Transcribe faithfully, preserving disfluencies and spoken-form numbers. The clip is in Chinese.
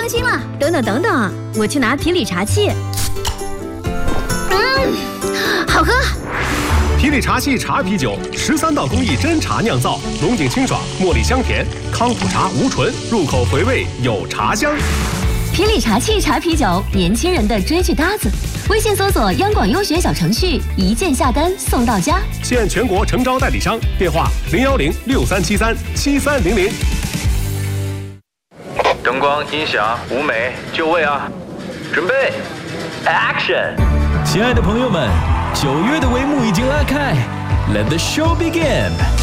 更新了。等等等等，我去拿皮里茶器。嗯，好喝。 皮里茶器茶啤酒，十三道工艺真茶酿造，浓井清爽，茉莉香甜，康普茶无醇，入口回味有茶香。 皮里茶器茶啤酒，年轻人的追剧搭子。微信搜索央广优选小程序，一键下单送到家。 现全国诚招代理商，电话零幺零六三七三七三零零。 灯光、音响、舞美，就位啊！准备 ，Action！ 亲爱的朋友们，九月的帷幕已经拉开 ，Let the show begin！